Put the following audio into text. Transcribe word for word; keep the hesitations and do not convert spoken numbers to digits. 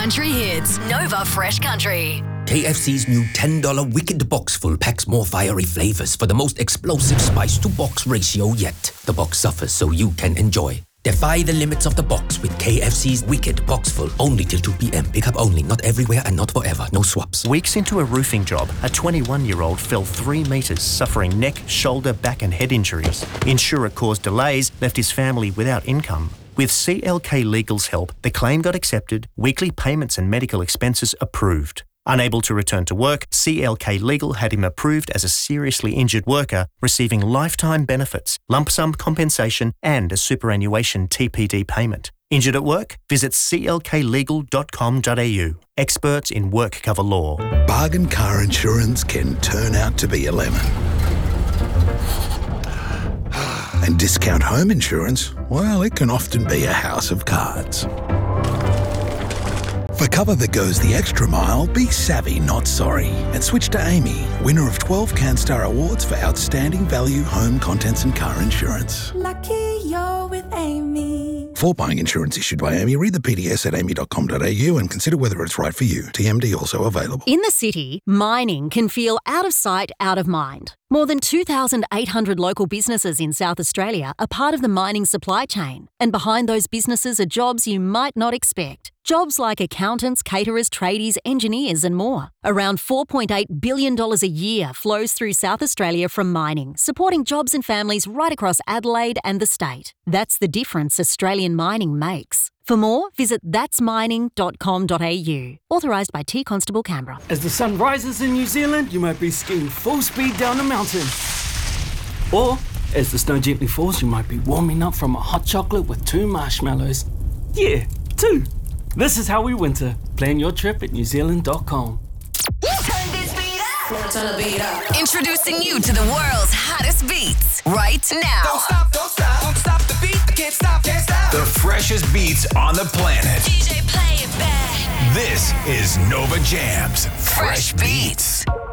country hits. Nova Fresh Country. K F C's new ten dollars Wicked Box Full packs more fiery flavors for the most explosive spice-to-box ratio yet. The box suffers so you can enjoy. Defy the limits of the box with K F C's Wicked Box Full. Only till two p.m. Pick up only. Not everywhere and not forever. No swaps. Weeks into a roofing job, a twenty-one-year-old fell three metres, suffering neck, shoulder, back and head injuries. Insurer caused delays, left his family without income. With C L K Legal's help, the claim got accepted, weekly payments and medical expenses approved. Unable to return to work, C L K Legal had him approved as a seriously injured worker, receiving lifetime benefits, lump sum compensation and a superannuation T P D payment. Injured at work? Visit c l k legal dot com dot a u. Experts in work cover law. Bargain car insurance can turn out to be a lemon. And discount home insurance, well, it can often be a house of cards. For cover that goes the extra mile, be savvy, not sorry. And switch to Amy, winner of twelve CanStar Awards for outstanding value, home, contents and car insurance. Lucky you're with Amy. For buying insurance issued by Amy, read the P D S at amy dot com dot a u and consider whether it's right for you. T M D also available. In the city, mining can feel out of sight, out of mind. More than two thousand eight hundred local businesses in South Australia are part of the mining supply chain. And behind those businesses are jobs you might not expect. Jobs like accountants, caterers, tradies, engineers and more. Around four point eight billion dollars a year flows through South Australia from mining, supporting jobs and families right across Adelaide and the state. That's the difference Australian mining makes. For more, visit thats mining dot com dot a u. Authorised by T Constable Canberra. As the sun rises in New Zealand, you might be skiing full speed down a mountain. Or, as the snow gently falls, you might be warming up from a hot chocolate with two marshmallows. Yeah, two. This is how we winter. Plan your trip at new zealand dot com. Turn this beat up. Turn the beat up. Introducing you to the world's hottest beats right now. Don't stop, don't stop, don't stop the beat. I can't stop, can't stop. The freshest beats on the planet. D J, play it back. This is Nova Jam's Fresh Beats.